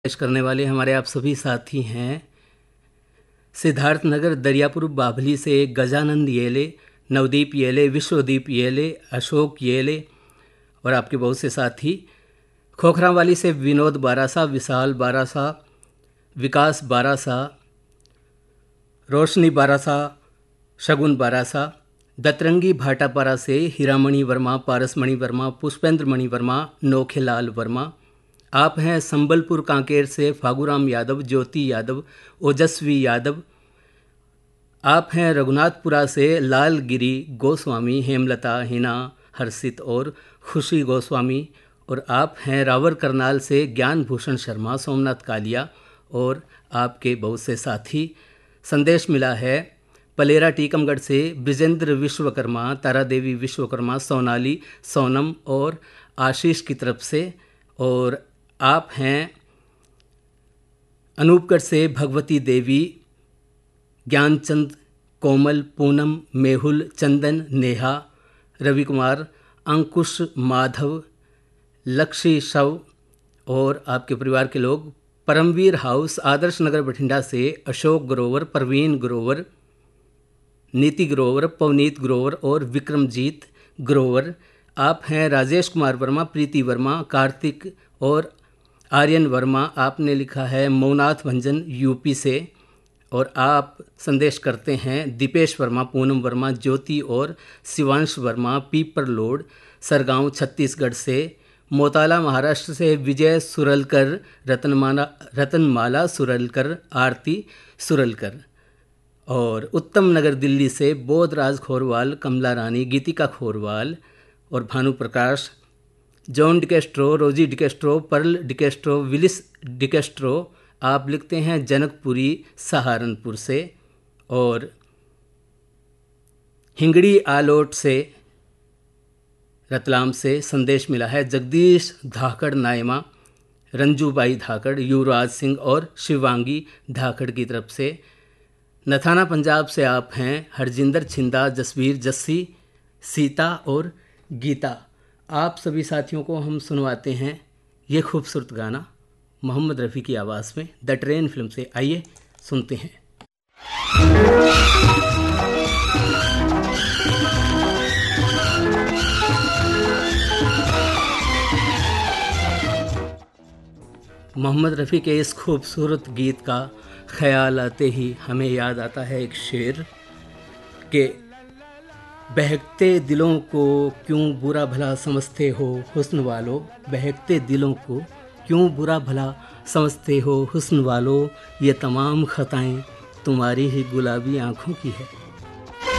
पेश करने वाले हमारे आप सभी साथी हैं सिद्धार्थनगर दरियापुर बाभली से गजानंद येले, नवदीप येले, विश्वदीप येले, अशोक येले और आपके बहुत से साथी। खोखरावाली से विनोद बारासा, विशाल बारासा, विकास बारासा, रोशनी बारासा, शगुन बारासा। दतरंगी भाटापारा से हीरामणि वर्मा, पारसमणि वर्मा, पुष्पेंद्र मणि वर्मा, नोखेलाल वर्मा। आप हैं संबलपुर कांकेर से फागूराम यादव, ज्योति यादव, ओजस्वी यादव। आप हैं रघुनाथपुरा से लालगिरी गोस्वामी, हेमलता, हिना, हर्षित और खुशी गोस्वामी। और आप हैं रावर करनाल से ज्ञान भूषण शर्मा, सोमनाथ कालिया और आपके बहुत से साथी। संदेश मिला है पलेरा टीकमगढ़ से ब्रिजेंद्र विश्वकर्मा, तारा देवी विश्वकर्मा, सोनाली, सोनम और आशीष की तरफ से। और आप हैं अनूपगढ़ से भगवती देवी, ज्ञानचंद, कोमल, पूनम, मेहुल, चंदन, नेहा, रवि कुमार, अंकुश, माधव, लक्ष्य शव और आपके परिवार के लोग। परमवीर हाउस, आदर्श नगर बठिंडा से अशोक ग्रोवर, परवीन ग्रोवर, नीति ग्रोवर, पवनीत ग्रोवर और विक्रमजीत ग्रोवर। आप हैं राजेश कुमार वर्मा, प्रीति वर्मा, कार्तिक और आर्यन वर्मा। आपने लिखा है मौनाथ भंजन यूपी से। और आप संदेश करते हैं दीपेश वर्मा, पूनम वर्मा, ज्योति और शिवांश वर्मा, पीपर लोड, सरगांव छत्तीसगढ़ से। मोताला महाराष्ट्र से विजय सुरलकर, रतनमाला सुरलकर, आरती सुरलकर। और उत्तम नगर दिल्ली से बोधराज खोरवाल, कमला रानी, गीतिका खोरवाल और भानु प्रकाश। जॉन डिकेस्ट्रो, रोजी डिकेस्ट्रो, पर्ल डिकेस्ट्रो, विलिस डिकेस्ट्रो। आप लिखते हैं जनकपुरी सहारनपुर से। और हिंगड़ी आलोट से रतलाम से संदेश मिला है जगदीश धाकड़ नायमा, रंजूबाई धाकड़, युवराज सिंह और शिवांगी धाकड़ की तरफ से। नथाना पंजाब से आप हैं हरजिंदर छिंदा, जसवीर, जस्सी, सीता और गीता। आप सभी साथियों को हम सुनवाते हैं ये खूबसूरत गाना मोहम्मद रफ़ी की आवाज़ में द ट्रेन फिल्म से। आइए सुनते हैं। मोहम्मद रफ़ी के इस खूबसूरत गीत का ख्याल आते ही हमें याद आता है एक शेर के बहकते दिलों को क्यों बुरा भला समझते हो हुस्न वालों, बहकते दिलों को क्यों बुरा भला समझते हो हुस्न वालों, ये तमाम खताएं तुम्हारी ही गुलाबी आँखों की है।